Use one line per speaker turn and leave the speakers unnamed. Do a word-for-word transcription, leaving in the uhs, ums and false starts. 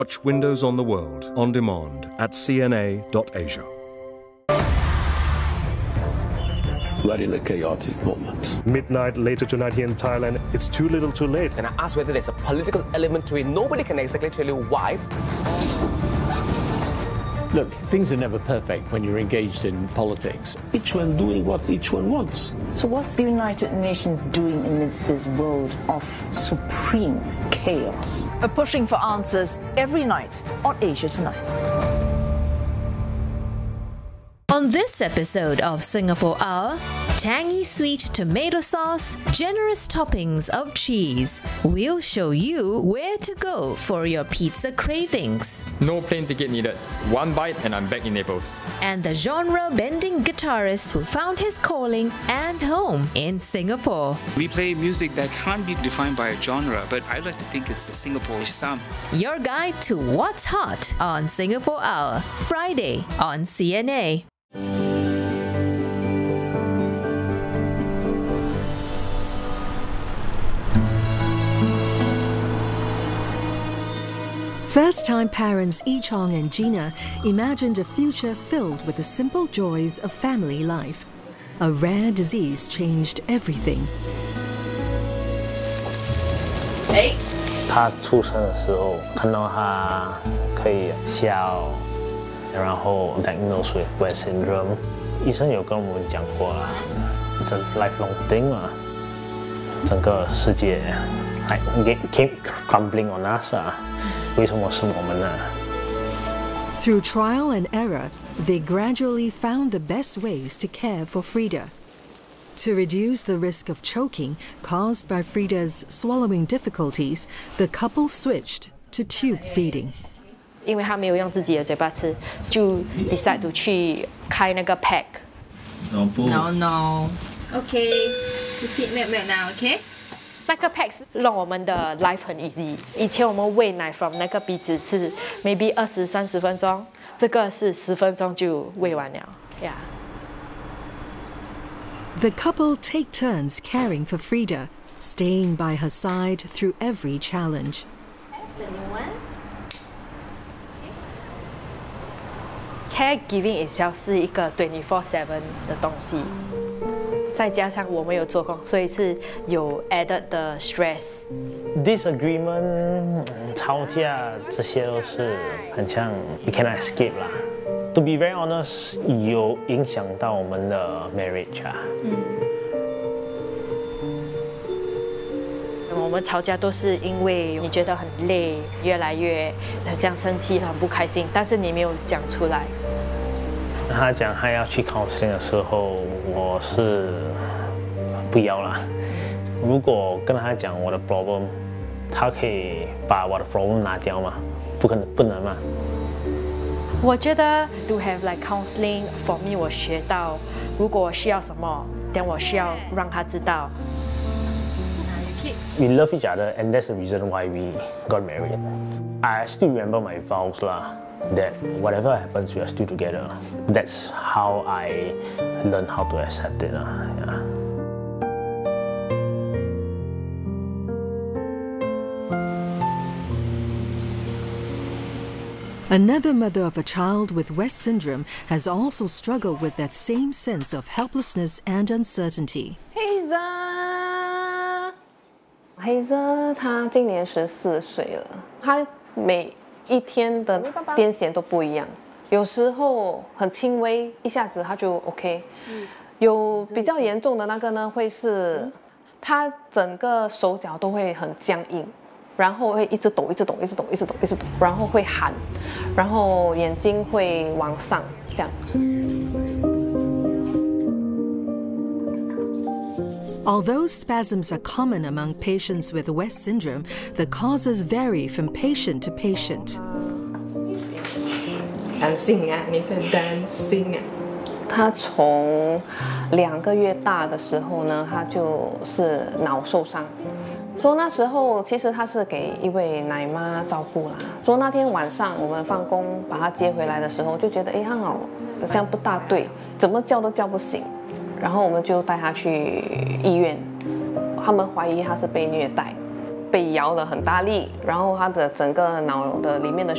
Watch Windows on the World on demand at c n a dot asia.
We're in a chaotic moment.
Midnight later tonight here in Thailand, it's too little too late.
And I asked whether there's a political element to it. Nobody can exactly tell you why.
Look, things are never perfect when you're engaged in politics.
Each one doing what each one wants.
So what's the United Nations doing amidst this world of supreme chaos?
We're pushing for answers every night on Asia Tonight.
On this episode of Singapore Hour, tangy sweet tomato sauce, generous toppings of cheese. We'll show you where to go for your pizza cravings.
No plane ticket needed. One bite and I'm back in Naples.
And the genre-bending guitarist who found his calling and home in Singapore.
We play music that can't be defined by a genre, but I like to think it's the Singapore sound.
Your guide to what's hot on Singapore Hour, Friday on C N A.
First-time parents Yi Chong and Gina imagined a future filled with the simple joys of family life. A rare disease changed everything.
哎，他出生的时候看到他可以笑，然后 diagnosed with Rett syndrome， 医生有跟我们讲过啦 ，it's a lifelong thing 嘛，整个世界还 keep crumbling on us 啊。
Through trial and error, they gradually found the best ways to care for Frida. To reduce the risk of choking caused by Frida's swallowing difficulties, the couple switched to tube feeding.
因为他没有用自己的嘴巴吃，就 decide to 去开那个 pack.
No, no, no. Okay, you feed milk milk now, okay?
那个 pack 让我们的 life 很 easy。以前我们喂奶 from 那个鼻子是 maybe 二十三十分钟，这个是十分钟就喂完了。Yeah.
The couple take turns caring for Frida, staying by her side through every challenge.
Caregiving itself 是一个 twenty-four seven 的东西。 再加上我们有做工，所以是有 added 的 stress。
disagreement 吵架这些都是很像 you cannot escape 啦。To be very honest， 有影响到我们的 marriage 啊。嗯。
我们吵架都是因为你觉得很累，越来越这样生气，很不开心，但是你没有讲出来。
他讲他要去 counseling 的时候，我是不要啦。如果跟他讲我的 problem， 他可以把我的 problem 拿掉吗？不可能，不能嘛。
我觉得 to have like counseling for me， 我学到如果我需要什么，但我需要让他知道。
We love each other, and that's the reason why we got married. I still remember my vows lah. That whatever happens, we are still together. That's how I learned how to accept it. Yeah.
Another mother of a child with Rett syndrome has also struggled with that same sense of helplessness and uncertainty.
Hazel， Hazel 她今年十四岁了，她每 一天的癫痫都不一样，有时候很轻微，一下子他就 OK， 有比较严重的那个呢，会是他整个手脚都会很僵硬，然后会一直抖，一直抖，一直抖，一直抖，一直抖，然后会喊，然后眼睛会往上这样。
Although spasms are common among patients with Rett syndrome, the causes vary from patient to patient.
担心啊，你在担心啊。他从两个月大的时候呢，他就是脑受伤。说那时候其实他是给一位奶妈照顾啦。说那天晚上我们放工把他接回来的时候，就觉得哎，他好这样不大对，怎么叫都叫不醒。 然后我们就带他去医院，他们怀疑他是被虐待，被摇了很大力，然后他的整个脑的里面的